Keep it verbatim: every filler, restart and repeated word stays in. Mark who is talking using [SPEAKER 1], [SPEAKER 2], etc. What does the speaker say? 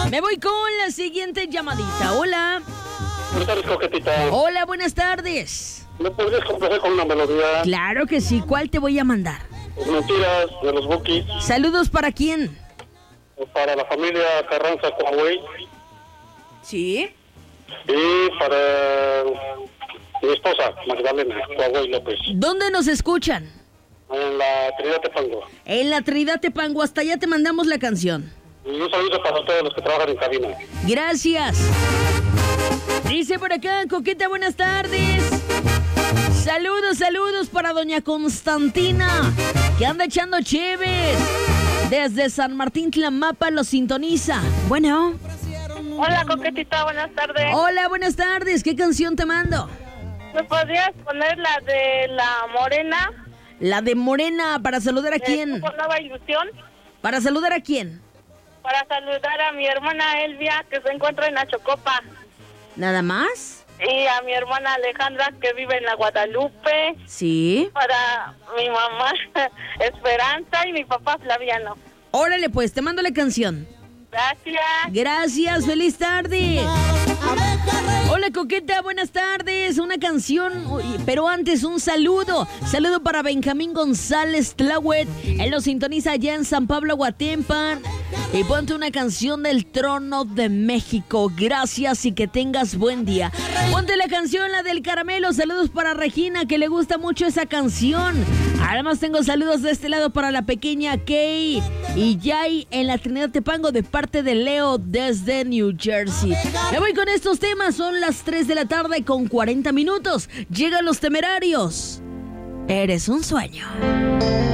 [SPEAKER 1] Me voy con la siguiente llamadita. Hola.
[SPEAKER 2] Buenas tardes, coquetita.
[SPEAKER 1] Hola, buenas tardes.
[SPEAKER 2] ¿Me podrías complacer con una melodía?
[SPEAKER 1] Claro que sí. ¿Cuál te voy a mandar?
[SPEAKER 2] Las mentiras de los Bukis.
[SPEAKER 1] Saludos para quién.
[SPEAKER 2] Para la familia Carranza Coahuey.
[SPEAKER 1] Sí.
[SPEAKER 2] Y para mi esposa, Magdalena Coahuey López.
[SPEAKER 1] ¿Dónde nos escuchan?
[SPEAKER 2] En la Trinidad Tepango.
[SPEAKER 1] En la Trinidad Tepango. Hasta allá te mandamos la canción.
[SPEAKER 2] Y un saludo para todos los que trabajan en cabina.
[SPEAKER 1] Gracias. Dice por acá, Coqueta, buenas tardes. Saludos, saludos para doña Constantina, que anda echando cheves. Desde San Martín Tlamapa lo sintoniza. Bueno.
[SPEAKER 3] Hola, Coquetita, buenas tardes.
[SPEAKER 1] Hola, buenas tardes. ¿Qué canción te mando?
[SPEAKER 3] ¿Me podrías poner la de La Morena?
[SPEAKER 1] La de Morena, ¿para saludar a quién?
[SPEAKER 3] ¿Con Nueva Ilusión?
[SPEAKER 1] ¿Para saludar a quién?
[SPEAKER 3] Para saludar a mi hermana Elvia, que se encuentra en Achocopa.
[SPEAKER 1] ¿Nada más?
[SPEAKER 3] Y a mi hermana Alejandra, que vive en la Guadalupe.
[SPEAKER 1] Sí.
[SPEAKER 3] Para mi mamá Esperanza y mi papá Flaviano.
[SPEAKER 1] Órale, pues, te mando la canción.
[SPEAKER 3] Gracias.
[SPEAKER 1] Gracias, feliz tarde. Hola, Coqueta, buenas tardes. Una canción, pero antes un saludo. Saludo para Benjamín González Tláhuet. Él nos sintoniza allá en San Pablo, Guatempan. Y ponte una canción del Trono de México. Gracias y que tengas buen día. Ponte la canción, la del caramelo. Saludos para Regina, que le gusta mucho esa canción. Además tengo saludos de este lado para la pequeña Kay y Jay en la Trinidad Tepango de parte de Leo desde New Jersey. Me voy con estos temas. Son las tres de la tarde con cuarenta minutos. Llegan los Temerarios. Eres un sueño.